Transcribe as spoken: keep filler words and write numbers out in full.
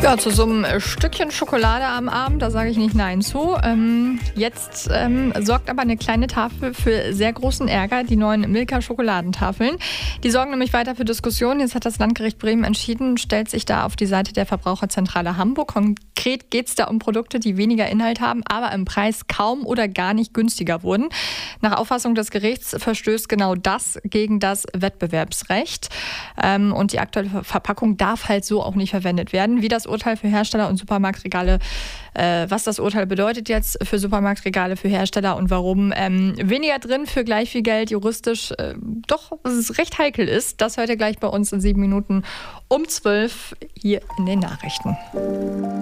Ja, zu so einem Stückchen Schokolade am Abend, da sage ich nicht Nein zu. Ähm, jetzt ähm, sorgt aber eine kleine Tafel für sehr großen Ärger, die neuen Milka-Schokoladentafeln. Die sorgen nämlich weiter für Diskussionen. Jetzt hat das Landgericht Bremen entschieden, stellt sich da auf die Seite der Verbraucherzentrale Hamburg. Konkret geht es da um Produkte, die weniger Inhalt haben, aber im Preis kaum oder gar nicht günstiger wurden. Nach Auffassung des Gerichts verstößt genau das gegen das Wettbewerbsrecht. Ähm, und die aktuelle Verpackung darf halt so auch nicht verwendet werden. Wie das Urteil für Hersteller und Supermarktregale, äh, was das Urteil bedeutet jetzt für Supermarktregale, für Hersteller und warum ähm, weniger drin für gleich viel Geld juristisch äh, doch es recht heikel ist, das hört ihr gleich bei uns in sieben Minuten um zwölf hier in den Nachrichten.